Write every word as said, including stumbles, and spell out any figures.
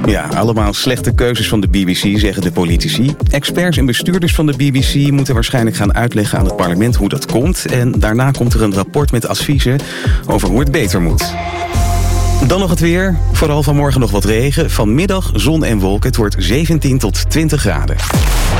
Ja, allemaal slechte keuzes van de B B C, zeggen de politici. Experts en bestuurders van de B B C moeten waarschijnlijk gaan uitleggen aan het parlement hoe dat komt. En daarna komt er een rapport met adviezen over hoe het beter moet. Dan nog het weer. Vooral vanmorgen nog wat regen. Vanmiddag zon en wolken. Het wordt zeventien tot twintig graden.